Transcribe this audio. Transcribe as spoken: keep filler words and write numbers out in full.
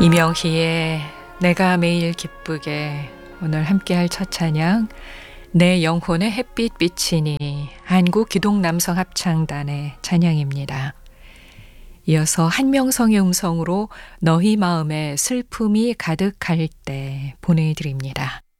이명희의 내가 매일 기쁘게 오늘 함께할 첫 찬양 내 영혼의 햇빛 비치니 한국기독남성합창단의 찬양입니다. 이어서 한명성의 음성으로 너희 마음에 슬픔이 가득할 때 보내드립니다.